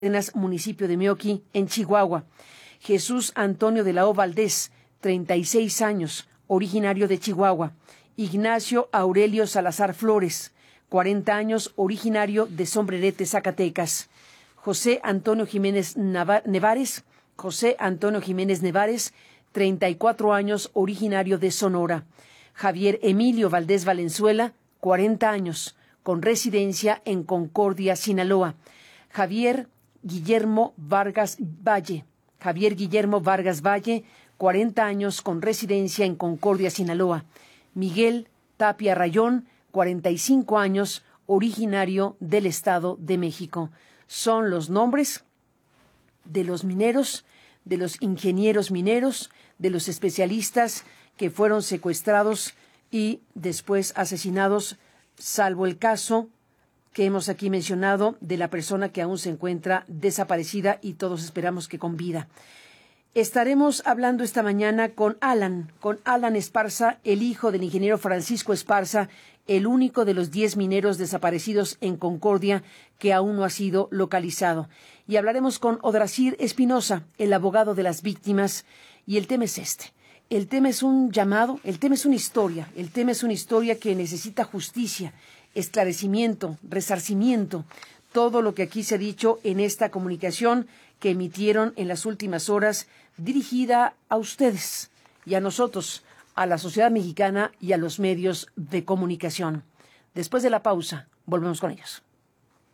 municipio de Meoqui, en Chihuahua. Jesús Antonio de la O. Valdés, 36 años, originario de Chihuahua. Ignacio Aurelio Salazar Flores, 40 años, originario de Sombrerete, Zacatecas. José Antonio Jiménez Nevares, 34 años, originario de Sonora. Javier Emilio Valdés Valenzuela, 40 años, con residencia en Concordia, Sinaloa. Javier Guillermo Vargas Valle, 40 años, con residencia en Concordia, Sinaloa. Miguel Tapia Rayón, 45 años, originario del Estado de México. Son los nombres de los mineros, de los ingenieros mineros, de los especialistas que fueron secuestrados y después asesinados, salvo el caso que hemos aquí mencionado de la persona que aún se encuentra desaparecida y todos esperamos que con vida. Estaremos hablando esta mañana con Alan Esparza, el hijo del ingeniero Francisco Esparza, el único de los 10 mineros desaparecidos en Concordia que aún no ha sido localizado. Y hablaremos con Odrasir Espinosa, el abogado de las víctimas, y el tema es este. El tema es un llamado, el tema es una historia que necesita justicia, esclarecimiento, resarcimiento, todo lo que aquí se ha dicho en esta comunicación que emitieron en las últimas horas, dirigida a ustedes y a nosotros, a la sociedad mexicana y a los medios de comunicación. Después de la pausa, volvemos con ellos.